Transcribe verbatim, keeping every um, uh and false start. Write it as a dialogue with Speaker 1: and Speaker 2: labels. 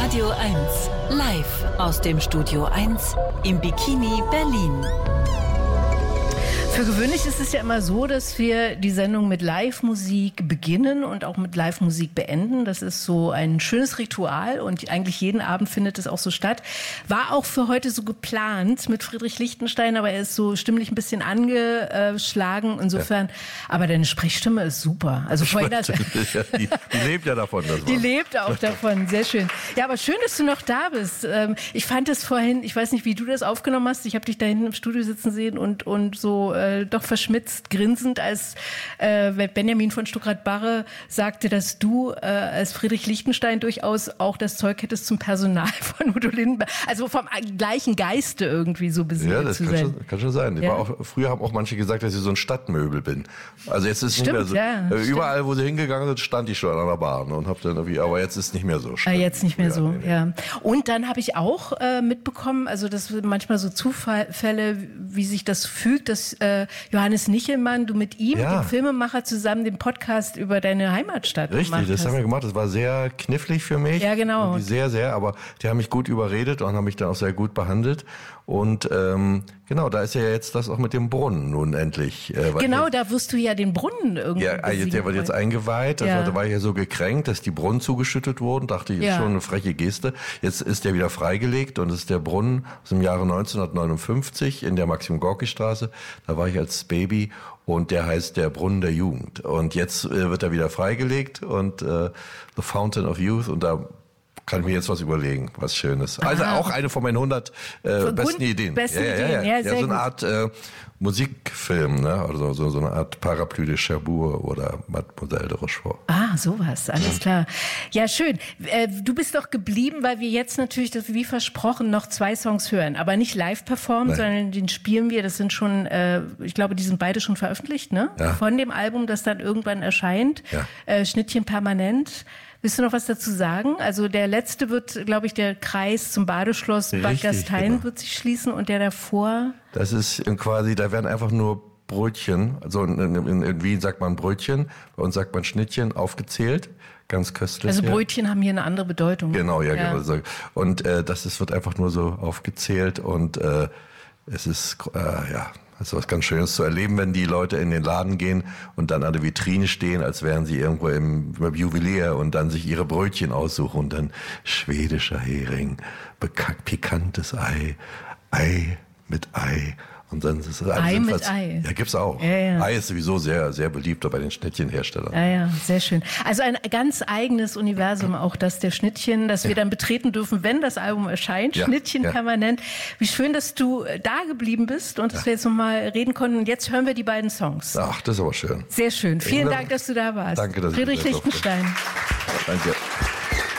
Speaker 1: Radio eins, live aus dem Studio eins im Bikini Berlin.
Speaker 2: Für gewöhnlich ist es ja immer so, dass wir die Sendung mit Live-Musik beginnen und auch mit Live-Musik beenden. Das ist so ein schönes Ritual und eigentlich jeden Abend findet es auch so statt. War auch für heute so geplant mit Friedrich Lichtenstein, aber er ist so stimmlich ein bisschen angeschlagen. Insofern, ja. Aber deine Sprechstimme ist super. Also vorhin das,
Speaker 3: ja, die, die lebt ja davon. Das
Speaker 2: die lebt auch davon, sehr schön. Ja, aber schön, dass du noch da bist. Ich fand es vorhin, ich weiß nicht, wie du das aufgenommen hast. Ich habe dich da hinten im Studio sitzen sehen und, und so äh, doch verschmitzt, grinsend, als äh, Benjamin von Stuckrad-Barre sagte, dass du äh, als Friedrich Lichtenstein durchaus auch das Zeug hättest zum Personal von Udo Lindenberg. Also vom gleichen Geiste irgendwie so besiedelt
Speaker 3: ja, das
Speaker 2: zu
Speaker 3: kann
Speaker 2: sein.
Speaker 3: Schon, kann schon sein. Ich
Speaker 2: Ja.
Speaker 3: war auch, früher haben auch manche gesagt, dass ich so ein Stadtmöbel bin. Also jetzt ist es
Speaker 2: Stimmt,
Speaker 3: nicht mehr so.
Speaker 2: ja,
Speaker 3: äh, überall, wo sie hingegangen sind, stand ich schon an der Bahn und hab dann irgendwie, aber jetzt ist es nicht mehr so
Speaker 2: Ah,
Speaker 3: schlimm.
Speaker 2: jetzt nicht mehr
Speaker 3: Ja,
Speaker 2: so,
Speaker 3: nee, nee.
Speaker 2: ja. Und dann habe ich auch äh, mitbekommen, also das sind manchmal so Zufälle, wie sich das fügt, dass äh, Johannes Nichelmann, du mit ihm,
Speaker 3: Ja.
Speaker 2: dem Filmemacher, zusammen den Podcast über deine Heimatstadt
Speaker 3: Richtig,
Speaker 2: gemacht
Speaker 3: das
Speaker 2: hast.
Speaker 3: haben wir gemacht. Das war sehr knifflig für mich.
Speaker 2: Ja, genau.
Speaker 3: Irgendwie sehr, sehr. Aber die haben mich gut überredet und haben mich dann auch sehr gut behandelt. Und ähm, genau, da ist ja jetzt das auch mit dem Brunnen nun endlich. Äh, weil
Speaker 2: Genau,
Speaker 3: ich,
Speaker 2: da wirst du ja den Brunnen irgendwie
Speaker 3: ja,
Speaker 2: besiegen
Speaker 3: der wird jetzt
Speaker 2: wollen.
Speaker 3: eingeweiht. Also,
Speaker 2: Ja.
Speaker 3: Da war ich ja so gekränkt, dass die Brunnen zugeschüttet wurden. Dachte ich, ist
Speaker 2: Ja.
Speaker 3: schon eine freche Geste. Jetzt ist der wieder freigelegt und es ist der Brunnen aus dem Jahre neunzehnhundertneunundfünfzig in der Maxim-Gorki-Straße. Da war ich als Baby und der heißt der Brunnen der Jugend. Und jetzt äh, wird er wieder freigelegt und äh, The Fountain of Youth und da kann ich mir jetzt was überlegen, was Schönes. Also
Speaker 2: Aha.
Speaker 3: auch eine von meinen hundert äh,
Speaker 2: Von
Speaker 3: besten
Speaker 2: guten-
Speaker 3: Ideen.
Speaker 2: besten
Speaker 3: ja, ja, ja,
Speaker 2: Ideen,
Speaker 3: ja.
Speaker 2: ja, sehr
Speaker 3: so eine
Speaker 2: gut.
Speaker 3: Art äh, Musikfilm, ne? Also so, so eine Art Parapluie de Cherbourg oder Mademoiselle de Rochefort.
Speaker 2: Ah, sowas, alles klar. Ja, schön. Äh, du bist doch geblieben, weil wir jetzt natürlich, das, wie versprochen, noch zwei Songs hören. Aber nicht live performt,
Speaker 3: Nein.
Speaker 2: sondern den spielen wir. Das sind schon, äh, ich glaube, die sind beide schon veröffentlicht, ne?
Speaker 3: Ja.
Speaker 2: Von dem Album, das dann irgendwann erscheint.
Speaker 3: Ja.
Speaker 2: Äh, Schnittchen permanent. Willst du noch was dazu sagen? Also der letzte wird, glaube ich, der Kreis zum Badeschloss Bad
Speaker 3: Richtig,
Speaker 2: Gastein
Speaker 3: genau.
Speaker 2: wird sich schließen und der davor...
Speaker 3: Das ist quasi, da werden einfach nur Brötchen, also in, in, in Wien sagt man Brötchen, bei uns sagt man Schnittchen, aufgezählt, ganz köstlich.
Speaker 2: Also
Speaker 3: ja.
Speaker 2: Brötchen haben hier eine andere Bedeutung.
Speaker 3: Genau, ja,
Speaker 2: Ja.
Speaker 3: genau. so. Und äh, das ist, wird einfach nur so aufgezählt und äh, es ist, äh, ja, das ist was ganz Schönes zu erleben, wenn die Leute in den Laden gehen und dann an der Vitrine stehen, als wären sie irgendwo im, im Juwelier und dann sich ihre Brötchen aussuchen und dann schwedischer Hering, bekack, pikantes Ei, Ei mit Ei. Und dann ist es alles
Speaker 2: Ei mit
Speaker 3: jedenfalls-
Speaker 2: Ei.
Speaker 3: Ja, gibt's auch.
Speaker 2: Ja, ja.
Speaker 3: Ei ist sowieso sehr, sehr beliebt bei den Schnittchenherstellern.
Speaker 2: Ja, ja, sehr schön. Also ein ganz eigenes Universum, auch das der Schnittchen, das wir dann betreten dürfen, wenn das Album erscheint.
Speaker 3: Ja,
Speaker 2: Schnittchen
Speaker 3: ja.
Speaker 2: permanent. Wie schön, dass du da geblieben bist und dass wir jetzt nochmal reden konnten. Und jetzt hören wir die beiden Songs.
Speaker 3: Ach, das ist aber schön.
Speaker 2: Sehr schön. Vielen
Speaker 3: Ja.
Speaker 2: Dank, dass du da warst.
Speaker 3: Danke, dass ich
Speaker 2: Friedrich
Speaker 3: da durfte.
Speaker 2: Lichtenstein.
Speaker 3: Danke.